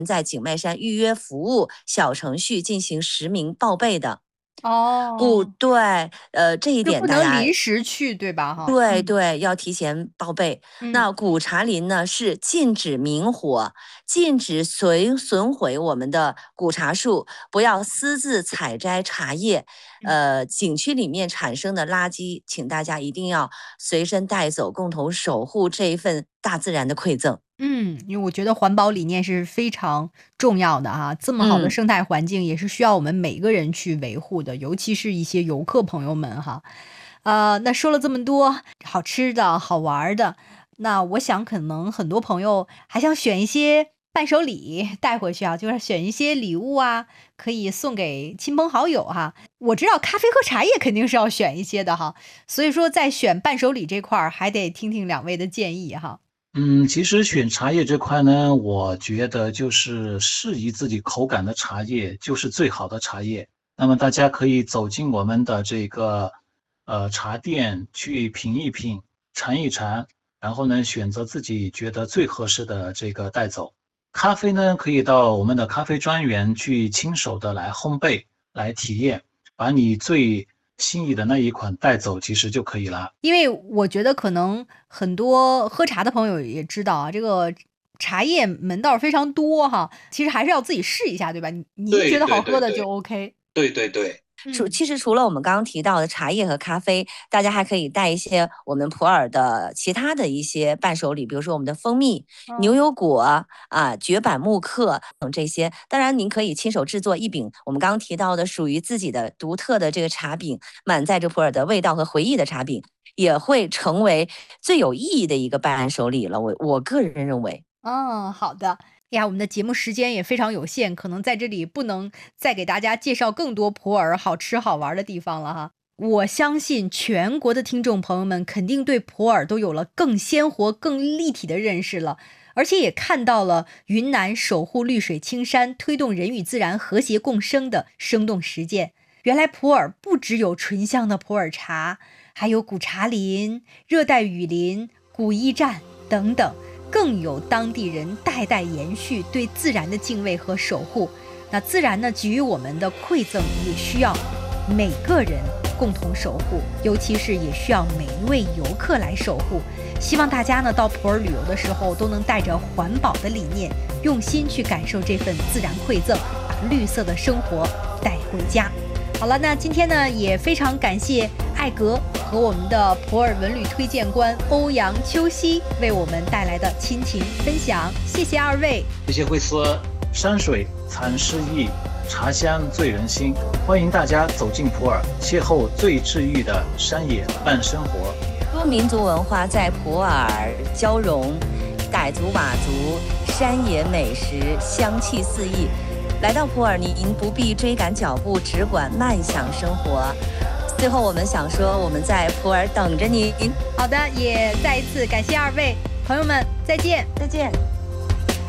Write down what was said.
在景迈山预约服务小程序进行实名报备的。 哦， 对，这一就不点大家能临时去，对吧？哈， 对，要提前报备。那古茶林呢是禁止明火，禁止损毁我们的古茶树，不要私自采摘茶叶。景区里面产生的垃圾，请大家一定要随身带走，共同守护这一份大自然的馈赠。 因为我觉得环保理念是非常重要的哈，这么好的嗯。 生态环境也是需要我们每个人去维护的，尤其是一些游客朋友们哈。那说了这么多好吃的好玩的，那我想可能很多朋友还想选一些伴手礼带回去啊，就是选一些礼物啊，可以送给亲朋好友哈。我知道咖啡和茶叶肯定是要选一些的哈，所以说在选伴手礼这块儿还得听听两位的建议哈。 其实选茶叶这块呢，我觉得就是适宜自己口感的茶叶就是最好的茶叶。那么大家可以走进我们的这个茶店去品一品、尝一尝，然后呢选择自己觉得最合适的这个带走。咖啡呢，可以到我们的咖啡专园去亲手的来烘焙、来体验，把你最心仪的那一款带走，其实就可以了。 因为我觉得可能很多喝茶的朋友也知道啊，这个茶叶门道非常多哈，其实还是要自己试一下，对吧？您觉对得好对对对喝的就 OK。 对对对。 其实除了我们刚刚提到的茶叶和咖啡，大家还可以带一些我们普洱的其他的一些伴手礼，比如说我们的蜂蜜、牛油果绝版木克等这些。当然，您可以亲手制作一饼我们刚刚提到的属于自己的独特的这个茶饼，满载着普洱的味道和回忆的茶饼，也会成为最有意义的一个伴手礼了。我个人认为。 好的。呀，我们的节目时间也非常有限，可能在这里不能再给大家介绍更多普洱好吃好玩的地方了哈。我相信全国的听众朋友们肯定对普洱都有了更鲜活、更立体的认识了，而且也看到了云南守护绿水青山、推动人与自然和谐共生的生动实践。原来普洱不只有醇香的普洱茶，还有古茶林、热带雨林、古驿站等等。更有当地人代代延续对自然的敬畏和守护。那自然呢给予我们的馈赠，也需要每个人共同守护，尤其是也需要每一位游客来守护。希望大家呢到普洱旅游的时候，都能带着环保的理念，用心去感受这份自然馈赠，把绿色的生活带回家。好了，那今天呢也非常感谢艾格和我们的普洱文旅推荐官欧阳秋熙为我们带来的亲情分享，谢谢二位。 谢谢惠斯。山水藏诗意，茶香醉人心。欢迎大家走进普洱，邂逅最治愈的山野伴生活。 多民族文化在普洱交融，傣族、佤族山野美食香气四溢。来到普洱，您不必追赶脚步，只管慢享生活。最后，我们想说，我们在普洱等着您。 好的，也再一次感谢二位朋友们，再见， 再见。